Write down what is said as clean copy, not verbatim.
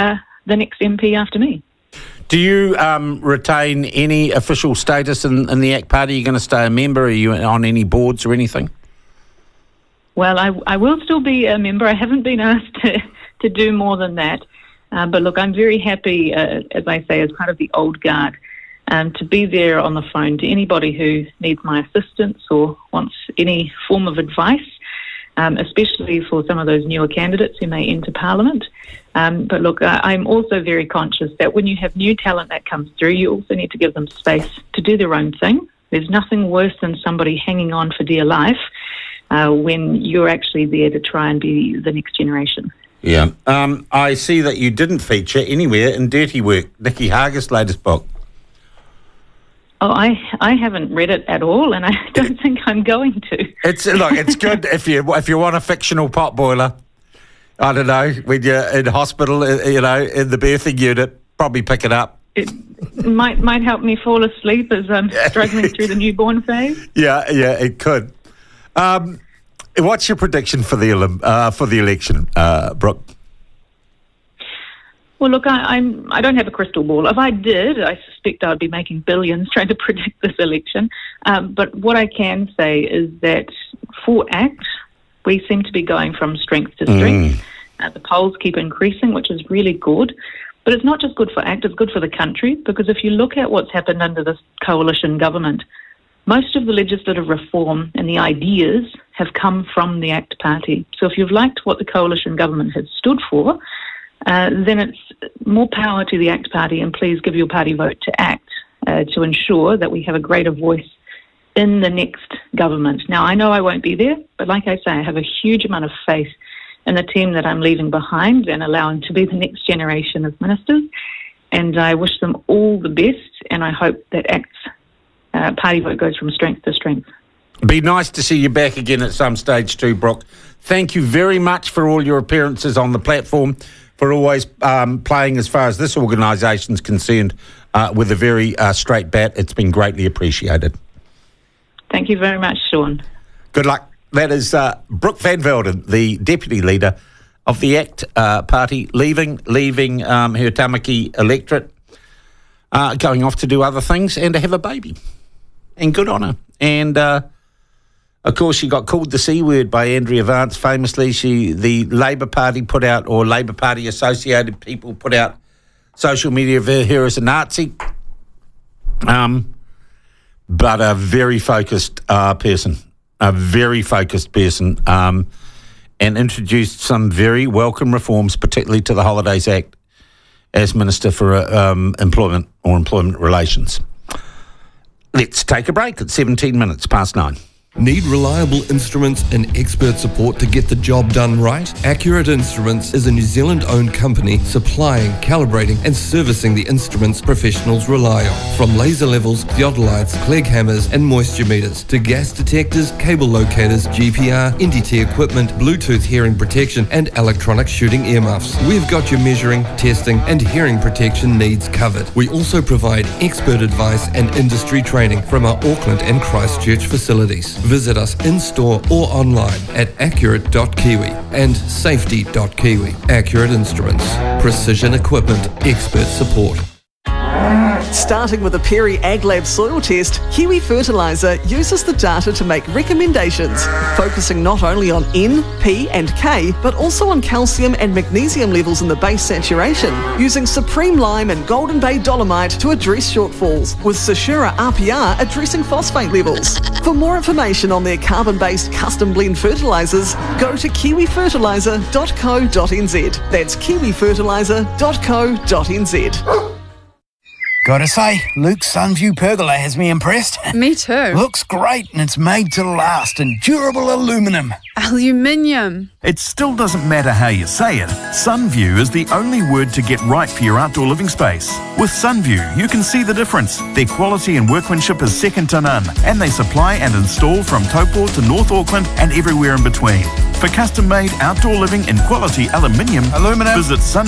the next MP after me. Do you retain any official status in the ACT Party? Are you going to stay a member? Are you on any boards or anything? Well, I will still be a member. I haven't been asked to do more than that. But look, I'm very happy, as I say, as part of the old guard, to be there on the phone to anybody who needs my assistance or wants any form of advice, especially for some of those newer candidates who may enter Parliament. But look, I'm also very conscious that when you have new talent that comes through, you also need to give them space to do their own thing. There's nothing worse than somebody hanging on for dear life when you're actually there to try and be the next generation. Yeah. I see that you didn't feature anywhere in Dirty Work, Nikki Hager's latest book. Oh, I haven't read it at all, and I don't think I'm going to. It's good if you want a fictional potboiler. I don't know, when you're in hospital, in the birthing unit, probably pick it up. It might help me fall asleep as I'm struggling through the newborn phase. Yeah, it could. What's your prediction for the election, Brooke? Well, look, I don't have a crystal ball. If I did, I suspect I'd be making billions trying to predict this election. But what I can say is that for ACT, we seem to be going from strength to strength. The polls keep increasing, which is really good. But it's not just good for ACT, it's good for the country, because if you look at what's happened under this coalition government, most of the legislative reform and the ideas have come from the ACT Party. So if you've liked what the coalition government has stood for, then it's more power to the ACT Party, and please give your party vote to ACT to ensure that we have a greater voice in the next government. Now, I know I won't be there, but like I say, I have a huge amount of faith in the team that I'm leaving behind and allowing to be the next generation of ministers, and I wish them all the best, and I hope that ACT's party vote goes from strength to strength. Be nice to see you back again at some stage too, Brooke. Thank you very much for all your appearances on the platform, for always playing, as far as this organisation's concerned, with a very straight bat. It's been greatly appreciated. Thank you very much, Sean. Good luck. That is Brooke Van Velden, the Deputy Leader of the ACT Party, leaving her Tamaki electorate, going off to do other things and to have a baby. And good on her. And, of course, she got called the C word by Andrea Vance famously. The Labour Party put out, or Labour Party associated people put out social media of her as a Nazi. But a very focused person. A very focused person, and introduced some very welcome reforms, particularly to the Holidays Act, as Minister for Employment or Employment Relations. Let's take a break at 17 minutes past 9. Need reliable instruments and expert support to get the job done right? Accurate Instruments is a New Zealand-owned company supplying, calibrating and servicing the instruments professionals rely on. From laser levels, theodolites, Clegg hammers and moisture meters to gas detectors, cable locators, GPR, NDT equipment, Bluetooth hearing protection and electronic shooting earmuffs. We've got your measuring, testing and hearing protection needs covered. We also provide expert advice and industry training from our Auckland and Christchurch facilities. Visit us in-store or online at accurate.kiwi and safety.kiwi. Accurate Instruments. Precision equipment. Expert support. Starting with a Perry AgLab soil test, Kiwi Fertiliser uses the data to make recommendations, focusing not only on N, P and K, but also on calcium and magnesium levels in the base saturation, using Supreme Lime and Golden Bay Dolomite to address shortfalls, with Sashura RPR addressing phosphate levels. For more information on their carbon-based custom blend fertilisers, go to kiwifertiliser.co.nz. That's kiwifertiliser.co.nz. Gotta say, Luke's Sunview pergola has me impressed. Me too. Looks great and it's made to last in durable aluminium. Aluminium. It still doesn't matter how you say it. Sunview is the only word to get right for your outdoor living space. With Sunview, you can see the difference. Their quality and workmanship is second to none, and they supply and install from Taupo to North Auckland and everywhere in between. For custom-made outdoor living in quality aluminium, visit Sunview.